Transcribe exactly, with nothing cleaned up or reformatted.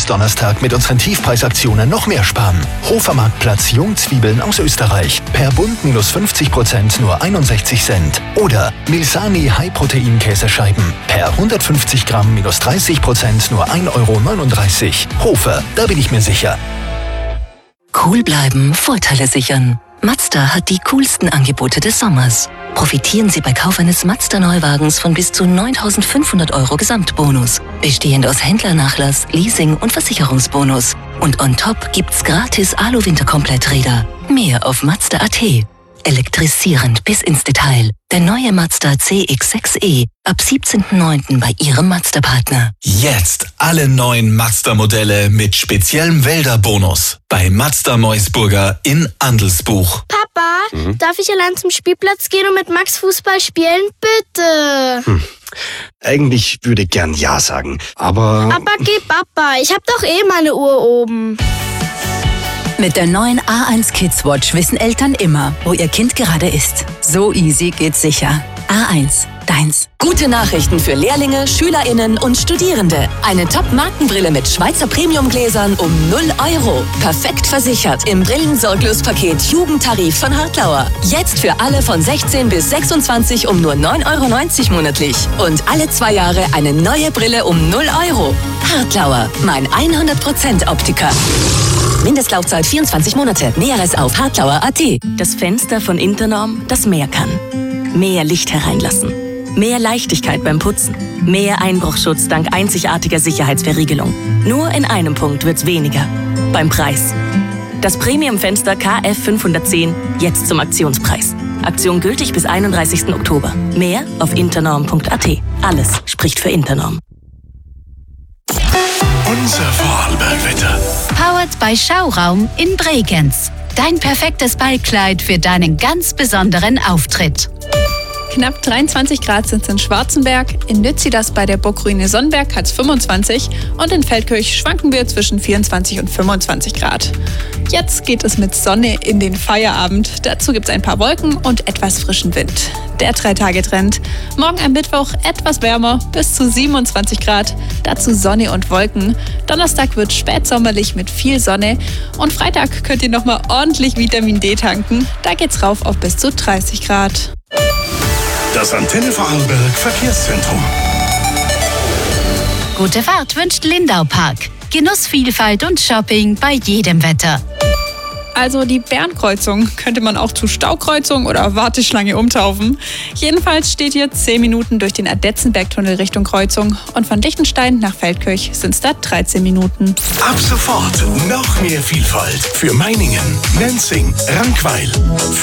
bis Donnerstag mit unseren Tiefpreisaktionen noch mehr sparen. Hofermarktplatz Jungzwiebeln aus Österreich. Per Bund minus fünfzig Prozent nur einundsechzig Cent. Oder Milsani High-Protein-Käsescheiben. Per hundertfünfzig Gramm minus dreißig Prozent nur ein Euro neununddreißig. Hofer, da bin ich mir sicher. Cool bleiben, Vorteile sichern. Mazda hat die coolsten Angebote des Sommers. Profitieren Sie bei Kauf eines Mazda-Neuwagens von bis zu neuntausendfünfhundert Euro Gesamtbonus, bestehend aus Händlernachlass, Leasing und Versicherungsbonus. Und on top gibt's gratis Alu-Winterkompletträder. Mehr auf Mazda Punkt a t. Elektrisierend bis ins Detail. Der neue Mazda C X sechs e ab siebzehnten neunten bei Ihrem Mazda-Partner. Jetzt alle neuen Mazda-Modelle mit speziellem Wälderbonus bei Mazda Meusburger in Andelsbuch. Papa, mhm. darf ich allein zum Spielplatz gehen und mit Max Fußball spielen? Bitte. Hm. Eigentlich würde ich gern Ja sagen, aber... Aber geh Papa, ich hab doch eh meine Uhr oben. Mit der neuen A eins Kids Watch wissen Eltern immer, wo ihr Kind gerade ist. So easy geht's sicher. A eins, deins. Gute Nachrichten für Lehrlinge, SchülerInnen und Studierende. Eine Top-Markenbrille mit Schweizer Premium-Gläsern um null Euro. Perfekt versichert im Brillensorglos-Paket Jugendtarif von Hartlauer. Jetzt für alle von sechzehn bis sechsundzwanzig um nur neun Euro neunzig monatlich. Und alle zwei Jahre eine neue Brille um null Euro. Hartlauer, mein hundert Prozent Optiker. Mindestlaufzeit vierundzwanzig Monate. Näheres auf hartlauer Punkt a t. Das Fenster von Internorm, das mehr kann. Mehr Licht hereinlassen. Mehr Leichtigkeit beim Putzen. Mehr Einbruchschutz dank einzigartiger Sicherheitsverriegelung. Nur in einem Punkt wird's weniger. Beim Preis. Das Premium-Fenster K F fünfhundertzehn jetzt zum Aktionspreis. Aktion gültig bis einunddreißigsten Oktober. Mehr auf internorm Punkt a t. Alles spricht für Internorm. Unser Vorarlbergwetter. Powered by Schauraum in Bregenz. Dein perfektes Ballkleid für deinen ganz besonderen Auftritt. Knapp dreiundzwanzig Grad sind es in Schwarzenberg, in Nützidas bei der Burgruine Sonnenberg hat es fünfundzwanzig und in Feldkirch schwanken wir zwischen vierundzwanzig und fünfundzwanzig Grad. Jetzt geht es mit Sonne in den Feierabend. Dazu gibt es ein paar Wolken und etwas frischen Wind. Der Drei-Tage-Trend. Morgen am Mittwoch etwas wärmer, bis zu siebenundzwanzig Grad. Dazu Sonne und Wolken. Donnerstag wird spätsommerlich mit viel Sonne. Und Freitag könnt ihr nochmal ordentlich Vitamin D tanken. Da geht's rauf auf bis zu dreißig Grad. Das Antenne Vorarlberg Verkehrszentrum. Gute Fahrt wünscht Lindau Park. Genussvielfalt und Shopping bei jedem Wetter. Also die Bernkreuzung könnte man auch zu Staukreuzung oder Warteschlange umtaufen. Jedenfalls steht hier zehn Minuten durch den Adetzenbergtunnel Richtung Kreuzung. Und von Lichtenstein nach Feldkirch sind es da dreizehn Minuten. Ab sofort noch mehr Vielfalt für Meiningen, Nenzing, Rankweil.